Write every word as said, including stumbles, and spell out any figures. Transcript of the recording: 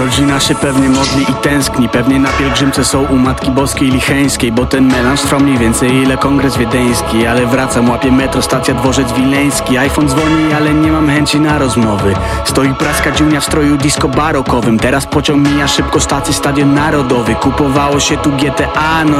Rodzina się pewnie modli i tęskni, pewnie na pielgrzymce są u Matki Boskiej Licheńskiej, bo ten melanż trwał mniej więcej ile kongres wiedeński. Ale wracam, łapię metro, stacja dworzec wileński. iPhone dzwoni, ale nie mam chęci na rozmowy. Stoi praska dziunia w stroju disco barokowym. Teraz pociąg mija szybko stację, Stadion Narodowy. Kupowało się tu G T A, no